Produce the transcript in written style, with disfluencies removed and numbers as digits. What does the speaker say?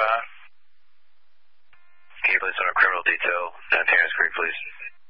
Can you place on a criminal detail down Terrace Creek, please?